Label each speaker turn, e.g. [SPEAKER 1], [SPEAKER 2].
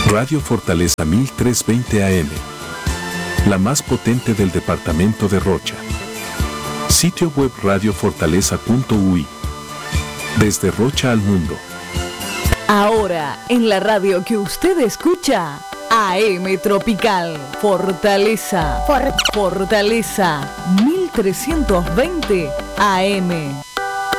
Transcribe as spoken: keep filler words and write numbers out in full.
[SPEAKER 1] Radio Fortaleza mil trescientos veinte A M. La más potente del departamento de Rocha. Sitio web radio fortaleza punto u i. Desde Rocha al mundo.
[SPEAKER 2] Ahora, en la radio que usted escucha, A M Tropical. Fortaleza. For- Fortaleza mil trescientos veinte A M.